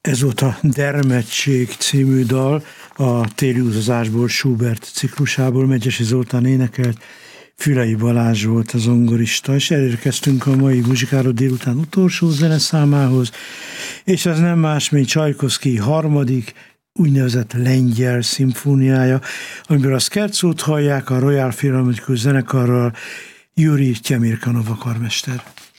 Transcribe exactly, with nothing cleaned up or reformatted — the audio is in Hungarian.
Ez volt a Dermedtség című dal, a Téli utazásból Schubert ciklusából, Megyesi Zoltán énekelt, Fülei Balázs volt az zongorista, és elérkeztünk a mai Muzsikára délután utolsó zeneszámához, és ez nem más, mint Csajkovszky harmadik, úgynevezett lengyel szimfóniája, amiből a szkercót hallják a Royal Philharmonic zenekarral, Juri Tjemirkanova karmester.